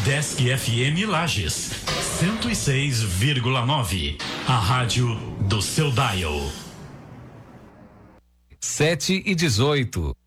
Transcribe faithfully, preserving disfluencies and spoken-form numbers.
Desk F M Lages, cento e seis vírgula nove. A rádio do seu dial. Sete e dezoito.